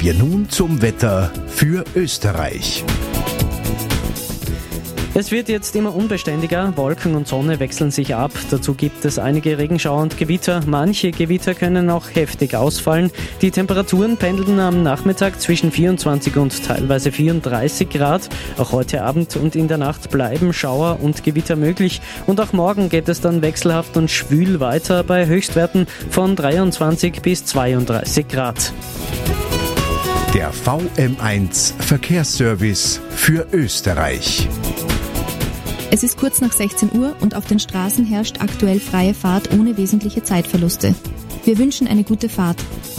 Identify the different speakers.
Speaker 1: Wir nun zum Wetter für Österreich.
Speaker 2: Es wird jetzt immer unbeständiger, Wolken und Sonne wechseln sich ab. Dazu gibt es einige Regenschauer und Gewitter. Manche Gewitter können auch heftig ausfallen. Die Temperaturen pendeln am Nachmittag zwischen 24 und teilweise 34 Grad. Auch heute Abend und in der Nacht bleiben Schauer und Gewitter möglich. Und auch morgen geht es dann wechselhaft und schwül weiter bei Höchstwerten von 23 bis 32 Grad.
Speaker 1: Der VM1 Verkehrsservice für Österreich.
Speaker 3: Es ist kurz nach 16 Uhr und auf den Straßen herrscht aktuell freie Fahrt ohne wesentliche Zeitverluste. Wir wünschen eine gute Fahrt.